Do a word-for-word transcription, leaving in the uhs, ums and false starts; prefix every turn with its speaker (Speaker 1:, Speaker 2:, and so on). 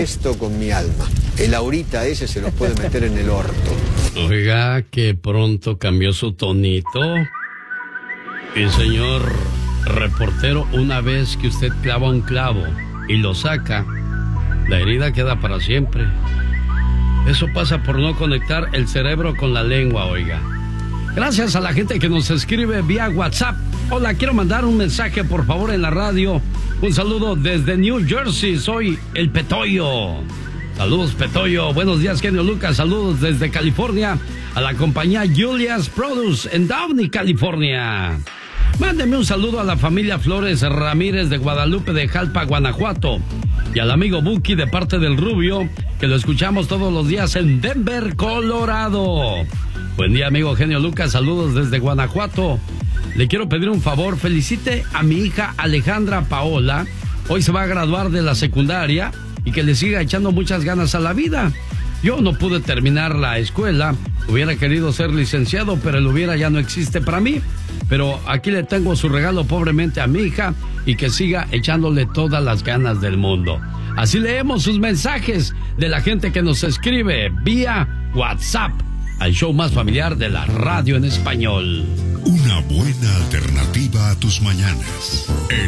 Speaker 1: gesto con mi alma. El ahorita ese se los puede meter en el orto.
Speaker 2: Oiga, que pronto cambió su tonito. Y señor reportero, una vez que usted clava un clavo y lo saca, la herida queda para siempre. Eso pasa por no conectar el cerebro con la lengua, oiga. Gracias a la gente que nos escribe vía WhatsApp. Hola, quiero mandar un mensaje, por favor, en la radio. Un saludo desde New Jersey, soy el Petoyo. Saludos, Petoyo. Buenos días, genio Lucas. Saludos desde California a la compañía Julia's Produce en Downey, California. Mándeme un saludo a la familia Flores Ramírez de Guadalupe de Jalpa, Guanajuato. Y al amigo Buki de parte del Rubio, que lo escuchamos todos los días en Denver, Colorado. Buen día, amigo genio Lucas. Saludos desde Guanajuato. Le quiero pedir un favor. Felicite a mi hija Alejandra Paola. Hoy se va a graduar de la secundaria y que le siga echando muchas ganas a la vida. Yo no pude terminar la escuela. Hubiera querido ser licenciado, pero el hubiera ya no existe para mí. Pero aquí le tengo su regalo pobremente a mi hija y que siga echándole todas las ganas del mundo. Así leemos sus mensajes de la gente que nos escribe vía WhatsApp al show más familiar de la radio en español.
Speaker 3: Una buena alternativa a tus mañanas.